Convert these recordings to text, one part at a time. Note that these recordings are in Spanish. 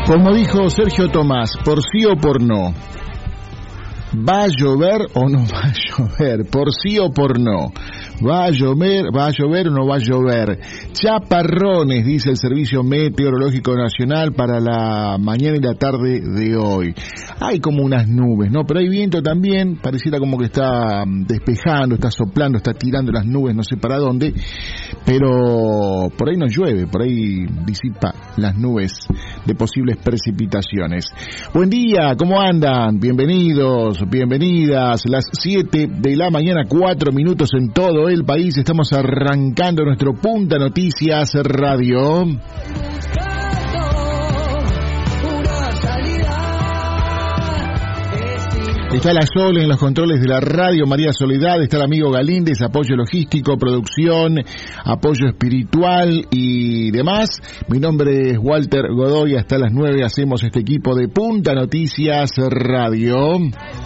Como dijo Sergio Tomás, por sí o por no. ¿Va a llover o no va a llover? ¿Por sí o por no? ¿Va a llover o no va a llover? Chaparrones, dice el Servicio Meteorológico Nacional para la mañana y la tarde de hoy. Hay como unas nubes, ¿no? Pero hay viento también, pareciera como que está despejando, está soplando, está tirando las nubes, no sé para dónde, pero por ahí no llueve, por ahí disipa las nubes de posibles precipitaciones. Buen día, ¿cómo andan? Bienvenidos, bienvenidas, las 7 de la mañana, 4 minutos en todo el país. Estamos arrancando nuestro Punta Noticias Radio. Está la Sol en los controles de la radio, María Soledad, está el amigo Galíndez, apoyo logístico, producción, apoyo espiritual y demás. Mi nombre es Walter Godoy, hasta las 9 hacemos este equipo de Punta Noticias Radio.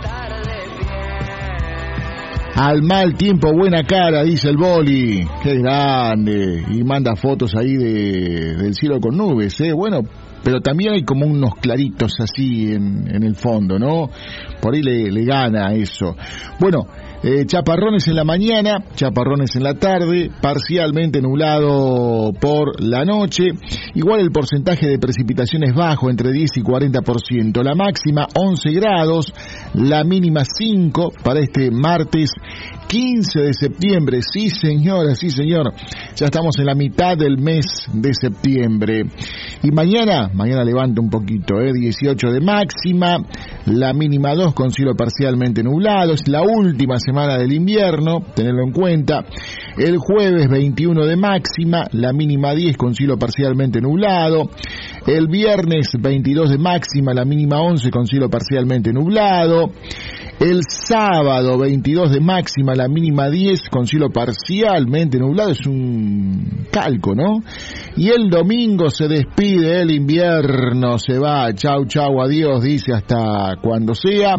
Al mal tiempo, buena cara, dice el Boli. Qué grande. Y manda fotos ahí del cielo con nubes, Bueno, pero también hay como unos claritos así en el fondo, ¿no? Por ahí le gana eso. Bueno, chaparrones en la mañana, chaparrones en la tarde, parcialmente nublado por la noche. Igual el porcentaje de precipitación es bajo, entre 10 y 40%. La máxima 11 grados, la mínima 5 para este martes 15 de septiembre. Sí, señora, sí, señor. Ya estamos en la mitad del mes de septiembre. Y mañana levanta un poquito, 18 de máxima, la mínima 2 con cielo parcialmente nublado. Es la última semana del invierno, tenerlo en cuenta. El jueves 21 de máxima, la mínima 10 con cielo parcialmente nublado. El viernes 22 de máxima, la mínima 11 con cielo parcialmente nublado. El sábado 22 de máxima, la mínima 10 con cielo parcialmente nublado. Es un calco, ¿no? Y el domingo se despide el invierno, se va, chau, chau, adiós, dice hasta cuando sea.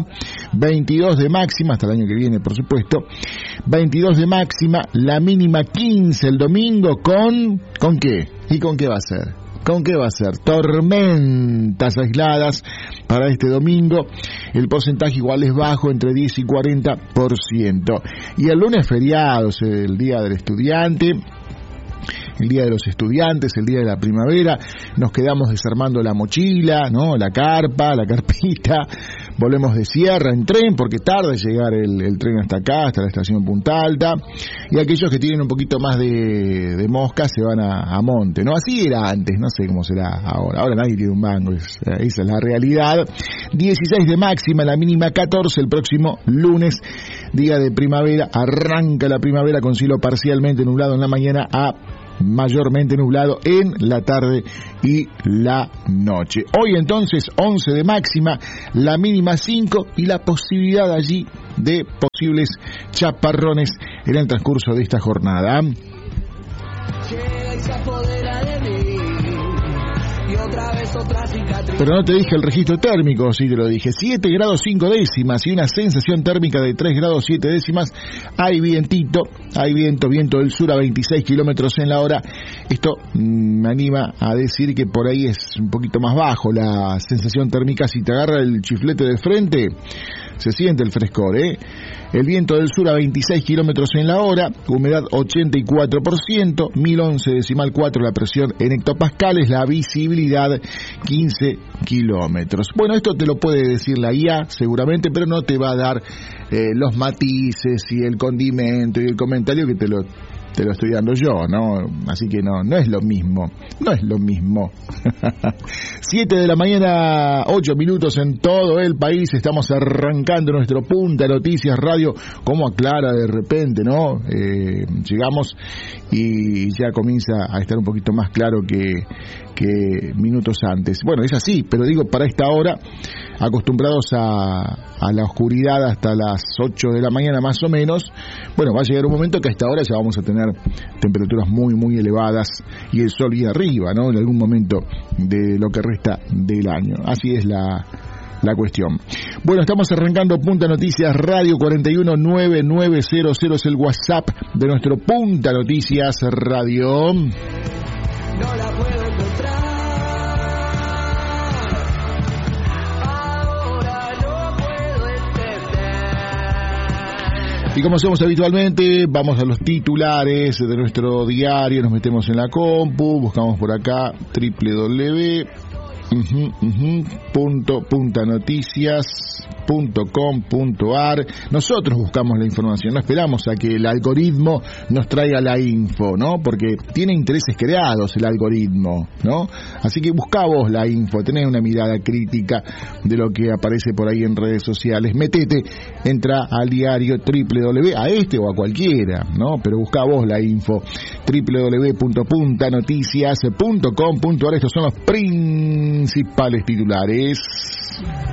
22 de máxima, hasta el año que viene, por supuesto. 22 de máxima, la mínima 15 el domingo ¿con qué? ¿Y con qué va a ser? ¿Con qué va a ser? Tormentas aisladas para este domingo. El porcentaje igual es bajo, entre 10 y 40%. Y el lunes feriado, es el Día del Estudiante, el Día de los Estudiantes, el Día de la Primavera. Nos quedamos desarmando la mochila, ¿no? La carpa, la carpita. Volvemos de Sierra en tren, porque tarda en llegar el tren hasta acá, hasta la estación Punta Alta. Y aquellos que tienen un poquito más de mosca se van a monte, ¿no? Así era antes, no sé cómo será ahora. Ahora nadie tiene un mango, esa es la realidad. 16 de máxima, la mínima 14 el próximo lunes, día de primavera. Arranca la primavera con cielo parcialmente nublado en la mañana a mayormente nublado en la tarde y la noche. Hoy entonces 11 de máxima, la mínima 5 y la posibilidad allí de posibles chaparrones en el transcurso de esta jornada. Pero no te dije el registro térmico, sí te lo dije. 7 grados 5 décimas y una sensación térmica de 3 grados 7 décimas. Hay vientito, hay viento del sur a 26 kilómetros en la hora. Esto me anima a decir que por ahí es un poquito más bajo la sensación térmica. Si te agarra el chiflete de frente, se siente el frescor, El viento del sur a 26 kilómetros en la hora, humedad 84%, 1011,4 la presión en hectopascales, la visibilidad 15 kilómetros. Bueno, esto te lo puede decir la IA seguramente, pero no te va a dar los matices y el condimento y el comentario que te lo estoy dando yo, ¿no? Así que no es lo mismo, 7 de la mañana, 8 minutos en todo el país. Estamos arrancando nuestro Punta Noticias Radio. Como aclara de repente, ¿no? Llegamos y ya comienza a estar un poquito más claro que minutos antes. Bueno, es así, pero digo, para esta hora, acostumbrados a la oscuridad hasta las 8 de la mañana más o menos, bueno, va a llegar un momento que a esta hora ya vamos a tener temperaturas muy, muy elevadas y el sol ir arriba, ¿no? En algún momento de lo que resta del año. Así es la cuestión. Bueno, estamos arrancando Punta Noticias Radio. 419-900 es el WhatsApp de nuestro Punta Noticias Radio. No la puedo encontrar. Y como hacemos habitualmente, vamos a los titulares de nuestro diario, nos metemos en la compu, buscamos por acá www.puntanoticias.com.ar. Nosotros buscamos la información, no esperamos a que el algoritmo nos traiga la info, ¿no? Porque tiene intereses creados el algoritmo, ¿no? Así que buscá vos la info, tenés una mirada crítica de lo que aparece por ahí en redes sociales. Metete, entra al diario www, a este o a cualquiera, ¿no? Pero buscá vos la info, www.puntanoticias.com.ar. Estos son los principales titulares.